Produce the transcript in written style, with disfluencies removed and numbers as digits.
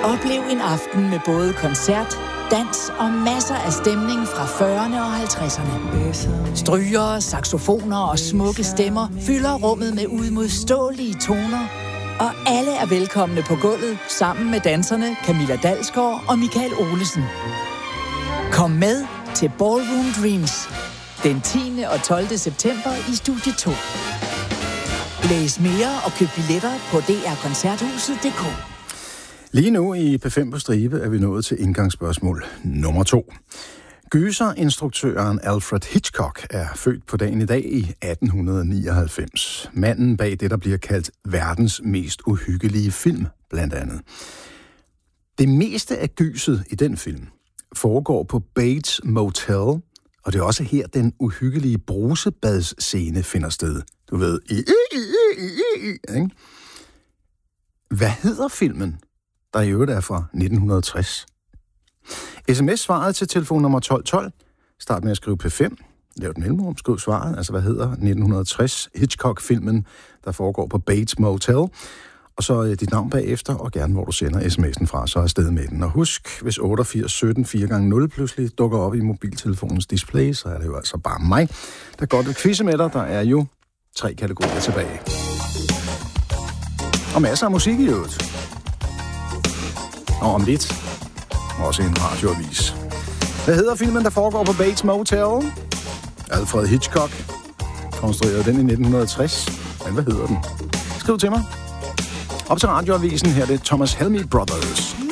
Oplev en aften med både koncert, dans og masser af stemning fra 40'erne og 50'erne. Strygere, saxofoner og smukke stemmer fylder rummet med uimodståelige toner, og alle er velkomne på gulvet sammen med danserne Camilla Dalsgaard og Michael Olesen. Kom med til Ballroom Dreams den 10. og 12. september i Studie 2. Læs mere og køb billetter på drkoncerthuset.dk. Lige nu i P5 på stribe er vi nået til indgangsspørgsmål nummer 2. Gyserinstruktøren Alfred Hitchcock er født på dagen i dag i 1899. Manden bag det, der bliver kaldt verdens mest uhyggelige film, blandt andet. Det meste af gyset i den film foregår på Bates Motel, og det er også her, den uhyggelige brusebadsscene finder sted. Du ved, ikke? Hvad hedder filmen, der i øvrigt er fra 1960? SMS-svaret til telefon nummer 1212. Start med at skrive P5. Lav et mellemrum, skriv svaret. Altså, hvad hedder 1960 Hitchcock-filmen, der foregår på Bates Motel? Og så dit navn bagefter, og gerne hvor du sender sms'en fra, så er afsted med den. Og husk, hvis 8817 4x0 pludselig dukker op i mobiltelefonens display, så er det jo altså bare mig, der godt vil quizze med dig. Der er jo 3 kategorier tilbage. Og masser af musik i øvrigt. Og om lidt også en radioavis. Hvad hedder filmen, der foregår på Bates Motel? Alfred Hitchcock konstruerede den i 1960. Men hvad hedder den? Skriv til mig. Op til radioavisen her, det er Thomas Helmy Brothers.